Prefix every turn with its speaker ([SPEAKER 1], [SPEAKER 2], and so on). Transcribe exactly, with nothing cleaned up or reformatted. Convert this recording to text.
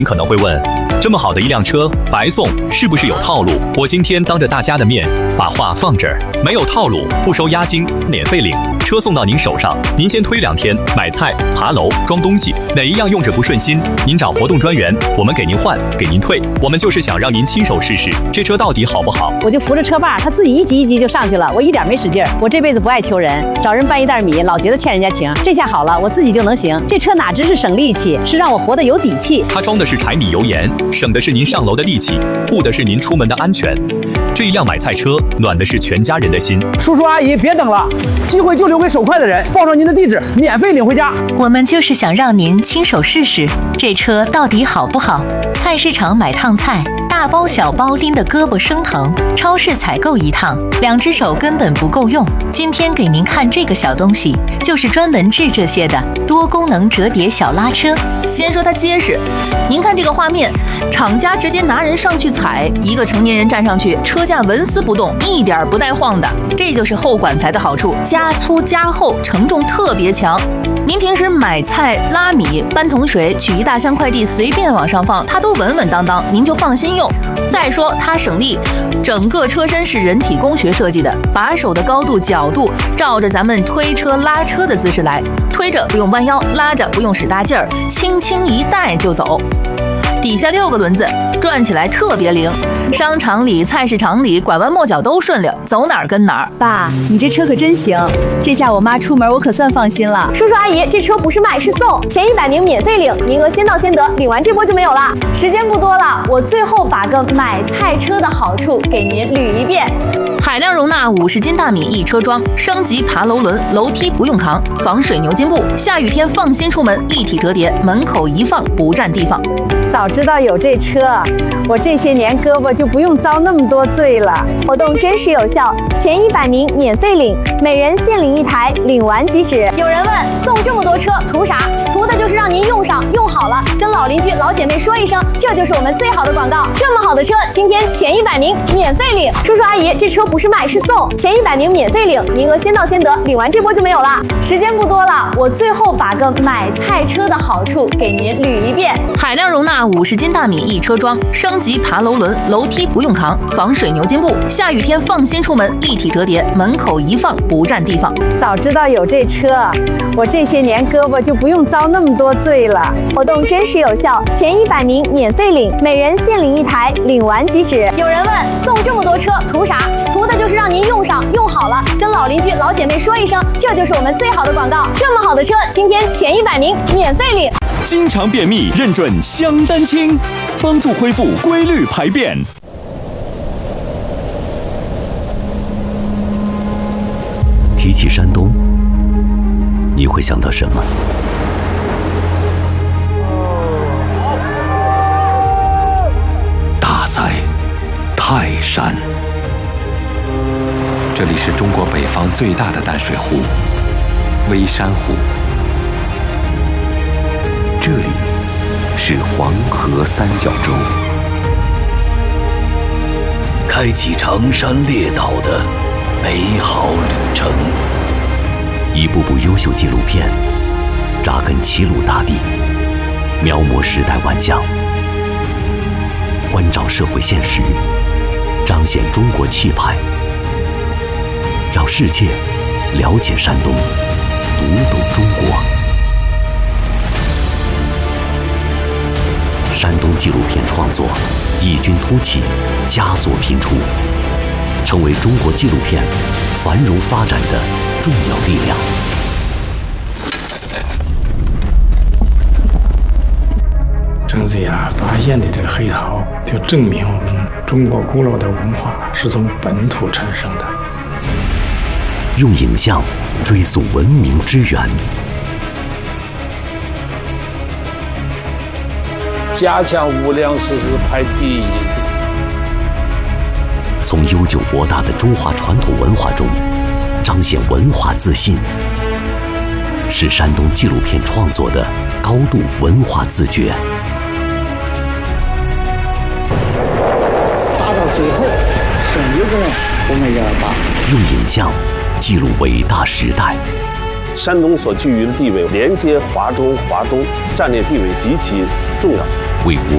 [SPEAKER 1] 你可能会问，这么好的一辆车白送，是不是有套路？我今天当着大家的面把话放这儿，没有套路，不收押金，免费领，车送到您手上，您先推两天，买菜、爬楼、装东西，哪一样用着不顺心，您找活动专员，我们给您换，给您退。我们就是想让您亲手试试这车到底好不好。
[SPEAKER 2] 我就扶着车把，他自己一级一级就上去了，我一点没使劲儿。我这辈子不爱求人，找人搬一袋米，老觉得欠人家情。这下好了，我自己就能行。这车哪只是省力气，是让我活得有底气。
[SPEAKER 1] 它装的是柴米油盐，省的是您上楼的力气，护的是您出门的安全。这一辆买菜车，暖的是全家人的心。
[SPEAKER 3] 叔叔阿姨，别等了，机会就留给手快的人，报上您的地址，免费领回家。
[SPEAKER 4] 我们就是想让您亲手试试这车到底好不好。菜市场买趟菜，大包小包拎得胳膊生疼；超市采购一趟，两只手根本不够用。今天给您看这个小东西，就是专门治这些的多功能折叠小拉车。
[SPEAKER 5] 先说它结实，您看这个画面，厂家直接拿人上去踩，一个成年人站上去，车架纹丝不动，一点不带晃的。这就是后管材的好处，加粗加厚，承重特别强。您平时买菜、拉米、搬桶水、取一大箱快递，随便往上放，它都稳稳当当，您就放心用。再说它省力，整个车身是人体工学设计的，把手的高度、角度照着咱们推车、拉车的姿势来，推着不用弯腰，拉着不用使大劲儿，轻轻一带就走。底下六个轮子，转起来特别灵，商场里、菜市场里拐弯抹角都顺溜，走哪儿跟哪儿。
[SPEAKER 2] 爸，你这车可真行，这下我妈出门我可算放心了。
[SPEAKER 6] 叔叔阿姨，这车不是卖是送，前一百名免费领，名额先到先得，领完这波就没有了。时间不多了，我最后把个买菜车的好处给您捋一遍。
[SPEAKER 5] 海量容纳五十斤大米一车装，升级爬楼轮，楼梯不用扛，防水牛津布，下雨天放心出门，一体折叠，门口一放不占地方。
[SPEAKER 2] 早知道有这车，我这些年胳膊就不用遭那么多罪了。
[SPEAKER 6] 活动真实有效，前一百名免费领，每人限领一台，领完即止。有人问，送这么多车图啥？图的就是让您用上，用好了，跟老邻居、老姐妹说一声，这就是我们最好的广告。这么好的车，今天前一百名免费领。叔叔阿姨，这车不是卖是送，前一百名免费领，名额先到先得，领完这波就没有了。时间不多了，我最后把个买菜车的好处给您捋一遍。
[SPEAKER 5] 海量容纳五十斤大米一车装，升级爬楼轮，楼梯不用扛，防水牛津布，下雨天放心出门，一体折叠，门口一放不占地方。
[SPEAKER 2] 早知道有这车，我这些年胳膊就不用遭那么多罪了。
[SPEAKER 6] 活动真实有效，前一百名免费领，每人限领一台，领完即止。有人问，送这么多车图啥？图的就是让您用上，用好了，跟老邻居、老姐妹说一声，这就是我们最好的广告。这么好的车，今天前一百名免费领。
[SPEAKER 7] 经常便秘，认准香丹清，帮助恢复规律排便。
[SPEAKER 8] 提起山东，你会想到什么？大哉，泰山！
[SPEAKER 9] 这里是中国北方最大的淡水湖——微山湖。
[SPEAKER 8] 这里是黄河三角洲，开启长山列岛的美好旅程。一部部优秀纪录片，扎根齐鲁大地，描摹时代万象，关照社会现实，彰显中国气派，让世界了解山东，读懂中国。山东纪录片创作异军突起，佳作频出，成为中国纪录片繁荣发展的重要力量。
[SPEAKER 10] 郑子雅发现的这个黑陶，就证明我们中国古老的文化是从本土产生的。
[SPEAKER 8] 用影像追溯文明之源，
[SPEAKER 11] 加强无量世事排第一。
[SPEAKER 8] 从悠久博大的中华传统文化中彰显文化自信，是山东纪录片创作的高度文化自觉。
[SPEAKER 12] 打到最后，剩一个人我们也要打。
[SPEAKER 8] 用影像记录伟大时代。
[SPEAKER 13] 山东所居于的地位，连接华中、华东，战略地位极其重要。
[SPEAKER 8] 为国